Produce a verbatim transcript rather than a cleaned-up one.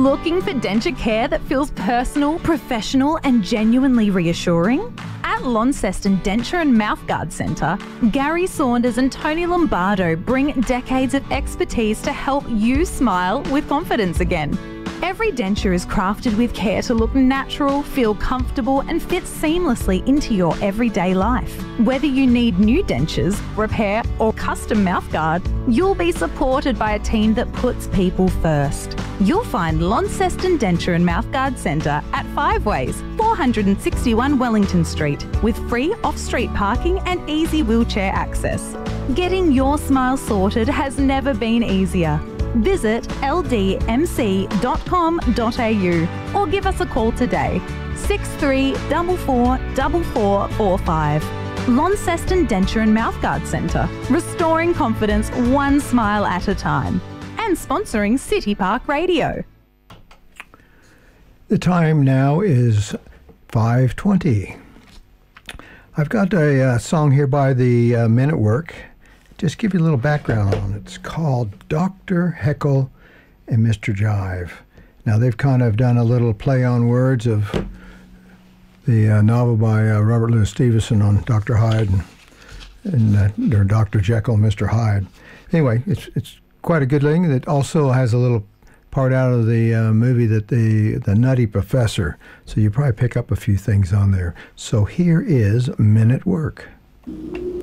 Looking for denture care that feels personal, professional and genuinely reassuring? At Launceston Denture and Mouthguard Centre, Gary Saunders and Tony Lombardo bring decades of expertise to help you smile with confidence again. Every denture is crafted with care to look natural, feel comfortable and fit seamlessly into your everyday life. Whether you need new dentures, repair or custom mouthguard, you'll be supported by a team that puts people first. You'll find Launceston Denture and Mouthguard Centre at Five Ways, four sixty-one Wellington Street, with free off-street parking and easy wheelchair access. Getting your smile sorted has never been easier. Visit l d m c dot com dot a u or give us a call today, six three four four four four four five. Launceston Denture and Mouthguard Centre, restoring confidence one smile at a time. And sponsoring City Park Radio. The time now is five twenty. I've got a uh, song here by the uh, Men at Work. Just give you a little background on it. It's called Doctor Heckle and Mister Jive. Now, they've kind of done a little play on words of the uh, novel by uh, Robert Louis Stevenson on Doctor Hyde and, and uh, or Doctor Jekyll and Mister Hyde. Anyway, it's it's quite a good thing. That also has a little part out of the uh, movie that the the Nutty Professor. So you probably pick up a few things on there. So here is Men at Work.